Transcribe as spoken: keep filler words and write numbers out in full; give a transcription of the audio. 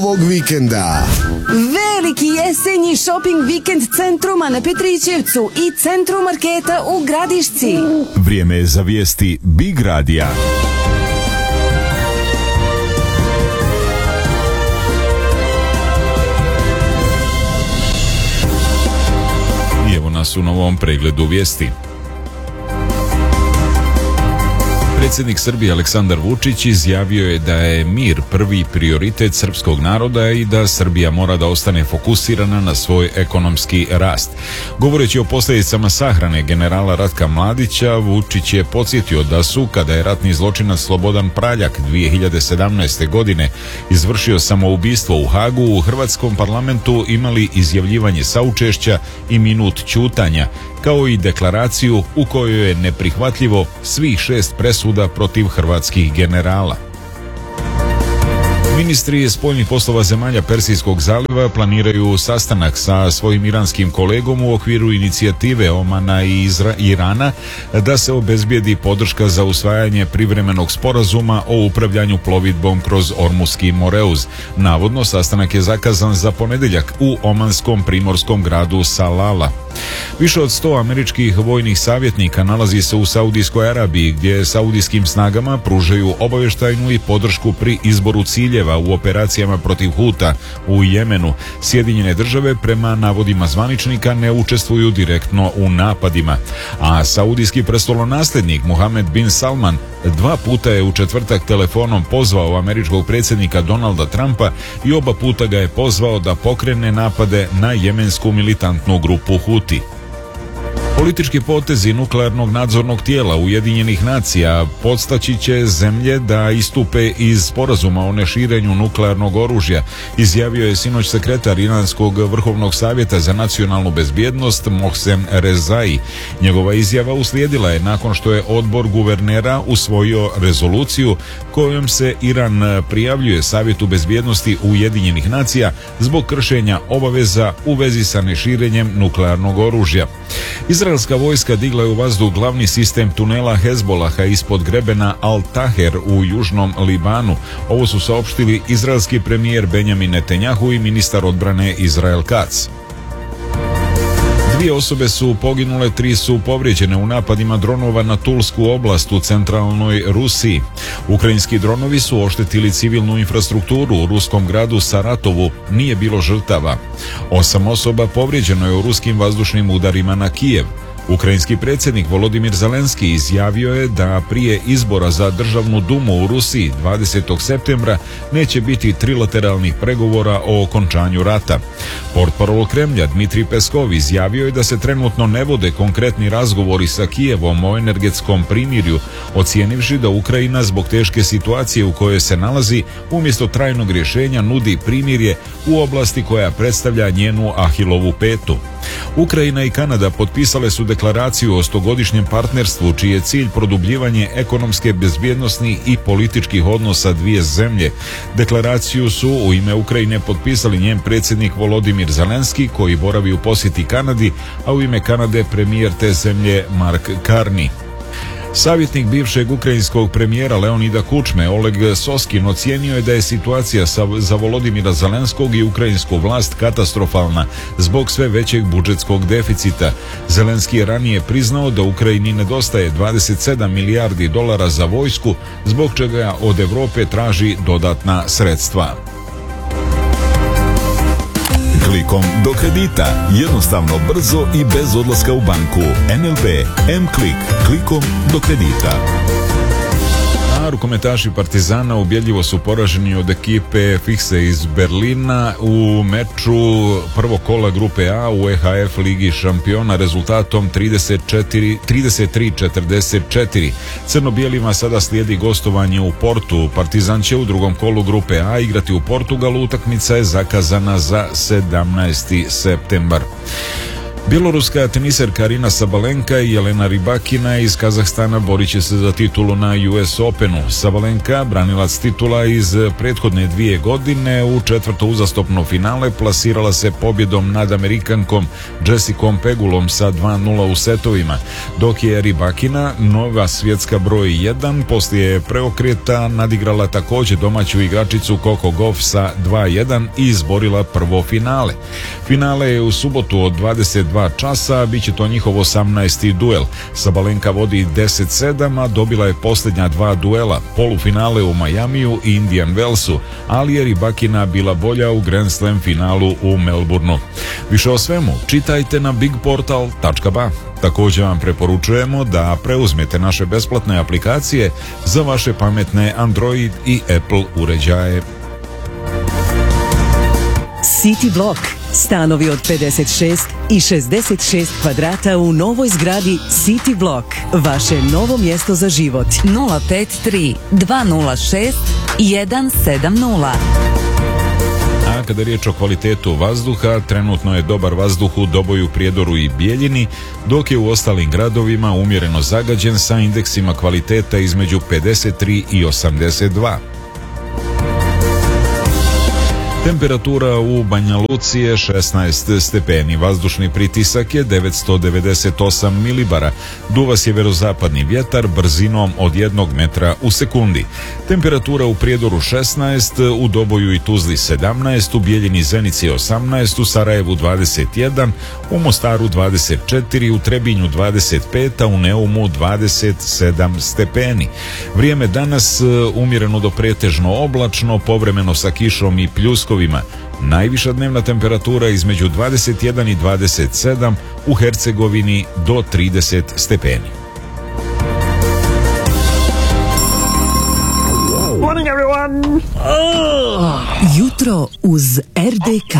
ovog vikenda. Veliki jesenji shopping vikend Centruma na Petrićevcu i Centrum marketa u Gradišci. Vrijeme je za vijesti Big Radija. I evo nas u novom pregledu vijesti. Predsjednik Srbije Aleksandar Vučić izjavio je da je mir prvi prioritet srpskog naroda i da Srbija mora da ostane fokusirana na svoj ekonomski rast. Govoreći o posljedicama sahrane generala Ratka Mladića, Vučić je podsjetio da su, kada je ratni zločinac Slobodan Praljak dvije hiljade sedamnaeste. godine izvršio samoubistvo u Hagu, u hrvatskom parlamentu imali izjavljivanje saučešća i minut ćutanja, kao i deklaraciju u kojoj je neprihvatljivo svih šest presuda protiv hrvatskih generala. Ministri spoljnih poslova zemalja Persijskog zaliva planiraju sastanak sa svojim iranskim kolegom u okviru inicijative Omana i Izra- Irana da se obezbijedi podrška za usvajanje privremenog sporazuma o upravljanju plovidbom kroz Ormuski Moreuz. Navodno, sastanak je zakazan za ponedjeljak u omanskom primorskom gradu Salala. Više od sto američkih vojnih savjetnika nalazi se u Saudijskoj Arabiji, gdje saudijskim snagama pružaju obavještajnu i podršku pri izboru ciljeva u operacijama protiv Huta u Jemenu. Sjedinjene države, prema navodima zvaničnika, ne učestvuju direktno u napadima. A saudijski prestolonasljednik Mohamed bin Salman dva puta je u četvrtak telefonom pozvao američkog predsjednika Donalda Trumpa i oba puta ga je pozvao da pokrene napade na jemensku militantnu grupu Huti. Politički potezi nuklearnog nadzornog tijela Ujedinjenih nacija podstaći će zemlje da istupe iz sporazuma o neširenju nuklearnog oružja, izjavio je sinoć sekretar Iranskog vrhovnog savjeta za nacionalnu bezbjednost Mohsen Rezai. Njegova izjava uslijedila je nakon što je odbor guvernera usvojio rezoluciju kojom se Iran prijavljuje Savjetu bezbjednosti Ujedinjenih nacija zbog kršenja obaveza u vezi sa neširenjem nuklearnog oružja. Izraelska vojska digla je u vazduh glavni sistem tunela Hezbolaha ispod grebena Al-Taher u južnom Libanu. Ovo su saopštili izraelski premijer Benjamin Netanjahu i ministar odbrane Israel Katz. Dvije osobe su poginule, tri su povrijeđene u napadima dronova na Tulsku oblast u centralnoj Rusiji. Ukrajinski dronovi su oštetili civilnu infrastrukturu u ruskom gradu Saratovu, nije bilo žrtava. Osam osoba povrijeđeno je u ruskim vazdušnim udarima na Kijev. Ukrajinski predsjednik Volodimir Zelenski izjavio je da prije izbora za državnu dumu u Rusiji dvadesetog septembra neće biti trilateralnih pregovora o okončanju rata. Portparol Kremlja Dmitrij Peskov izjavio je da se trenutno ne vode konkretni razgovori sa Kijevom o energetskom primirju, ocijenivši da Ukrajina zbog teške situacije u kojoj se nalazi umjesto trajnog rješenja nudi primirje u oblasti koja predstavlja njenu Ahilovu petu. Ukrajina i Kanada potpisale su deklaraciju o stogodišnjem partnerstvu čiji je cilj produbljivanje ekonomske, bezbjednosnih i političkih odnosa dvije zemlje. Deklaraciju su u ime Ukrajine potpisali njen predsjednik Volodimir Zelenski, koji boravi u posjeti Kanadi, a u ime Kanade premijer te zemlje Mark Carney. Savjetnik bivšeg ukrajinskog premijera Leonida Kučme, Oleg Soskin, ocijenio je da je situacija za Volodimira Zelenskog i ukrajinsku vlast katastrofalna zbog sve većeg budžetskog deficita. Zelenski je ranije priznao da Ukrajini nedostaje dvadeset sedam milijardi dolara za vojsku, zbog čega od Europe traži dodatna sredstva. Klikom do kredita. Jednostavno, brzo i bez odlaska u banku. N L B M-Klik. Klikom do kredita. A rukometaši Partizana ubjedljivo su poraženi od ekipe Fikse iz Berlina u meču prvog kola grupe A u E H F Ligi šampiona rezultatom trideset četiri, trideset tri četrdeset četiri. Crno-bijelima sada slijedi gostovanje u Portu. Partizan će u drugom kolu grupe A igrati u Portugalu. Utakmica je zakazana za sedamnaesti septembar. Bjeloruska teniserka Arina Sabalenka i Jelena Rybakina iz Kazahstana borit će se za titulu na U S Openu. Sabalenka, branilac titula iz prethodne dvije godine, u četvrto uzastopno finale plasirala se pobjedom nad Amerikankom Jessicom Pegulom sa dva nula u setovima, dok je Rybakina, nova svjetska broj jedan, poslije preokreta nadigrala također domaću igračicu Coco Gauff sa dva jedan i izborila prvo finale. Finale je u subotu od dvadeset dva časa, bit će to njihov osamnaesti duel. Sabalenka vodi deset sedam, a dobila je posljednja dva duela, polufinale u Majamiju i Indian Wellsu, ali je Rybakina bila bolja u Grand Slam finalu u Melbourneu. Više o svemu čitajte na big portal tačka ba. Također vam preporučujemo da preuzmete naše besplatne aplikacije za vaše pametne Android i Apple uređaje. City Block. Stanovi od pedeset šest i šezdeset šest kvadrata u novoj zgradi City Block. Vaše novo mjesto za život. nula pet tri dva nula šest jedan sedam nula. A kada je riječ o kvalitetu vazduha, trenutno je dobar vazduh u Doboju, Prijedoru i Bijeljini, dok je u ostalim gradovima umjereno zagađen sa indeksima kvaliteta između pedeset tri i osamdeset dva. Temperatura u Banja Luci je šesnaest stepeni, vazdušni pritisak je devetsto devedeset osam milibara, duva sjeverozapadni vjetar brzinom od jednog metra u sekundi. Temperatura u Prijedoru šesnaest, u Doboju i Tuzli sedamnaest, u Bijeljini i Zenici osamnaest, u Sarajevu dvadeset jedan, u Mostaru dvadeset četiri, u Trebinju dvadeset pet, a u Neumu dvadeset sedam stepeni. Vrijeme danas umjereno do pretežno oblačno, povremeno sa kišom i pljuskom. Najviša dnevna temperatura između dvadeset jedan i dvadeset sedam, u Hercegovini do trideset stepeni. Jutro uz R D K.